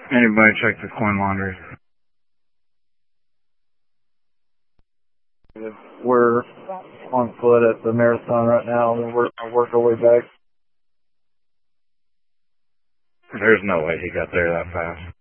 Anybody check the coin laundry? We're on foot at the marathon right now, and we're going to work our way back. There's no way he got there that fast.